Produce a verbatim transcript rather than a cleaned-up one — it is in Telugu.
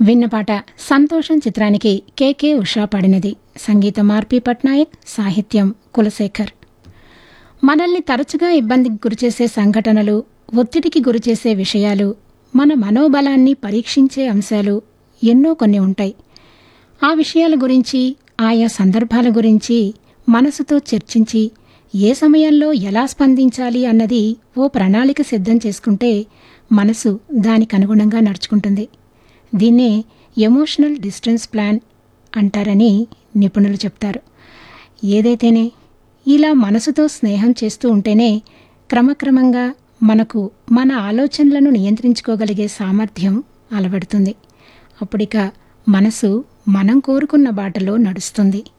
విన్న పాట సంతోషం చిత్రానికి కెకే ఉషా పాడినది. సంగీతం ఆర్పి పట్నాయక్, సాహిత్యం కులశేఖర్. మనల్ని తరచుగా ఇబ్బందికి గురిచేసే సంఘటనలు, ఒత్తిడికి గురిచేసే విషయాలు, మన మనోబలాన్ని పరీక్షించే అంశాలు ఎన్నో కొన్ని ఉంటాయి. ఆ విషయాల గురించి, ఆయా సందర్భాల గురించి మనసుతో చర్చించి ఏ సమయంలో ఎలా స్పందించాలి అన్నది ఓ ప్రణాళిక సిద్ధం చేసుకుంటే మనసు దానికి అనుగుణంగా నడుచుకుంటుంది. దీన్నే ఎమోషనల్ డిస్టెన్స్ ప్లాన్ అంటారని నిపుణులు చెప్తారు. ఏదైతేనే ఇలా మనసుతో స్నేహం చేస్తూ ఉంటేనే క్రమక్రమంగా మనకు మన ఆలోచనలను నియంత్రించుకోగలిగే సామర్థ్యం అలవడుతుంది. అప్పుడిక మనసు మనం కోరుకున్న బాటలో నడుస్తుంది.